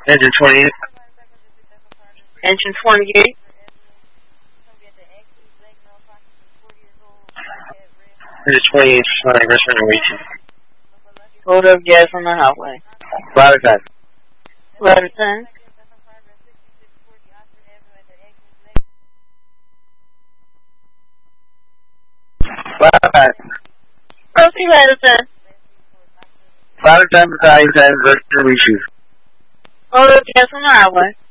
Engine 28. Engine 28. Engine 28, flying rest under waiting. Hold up gas on the highway. Ladder 10. Ladder 10. Ladder 10. Proceed, ladder 10. Ladder 10, battalion 10, rest under waiting. Hold up gas on the highway.